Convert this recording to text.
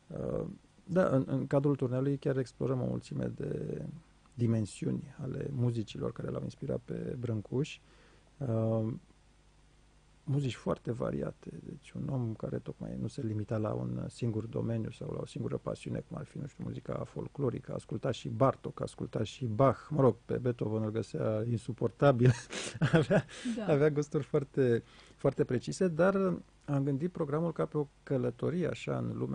Da, în cadrul turneului chiar explorăm o mulțime de dimensiuni ale muzicilor care l-au inspirat pe Brâncuș. Muzici foarte variate, deci un om care tocmai nu se limita la un singur domeniu sau la o singură pasiune, cum ar fi, nu știu, muzica folclorică, asculta și Bartók, asculta și Bach, mă rog, pe Beethoven îl găsea insuportabil, avea gusturi foarte, foarte precise, dar am gândit programul ca pe o călătorie așa în lumea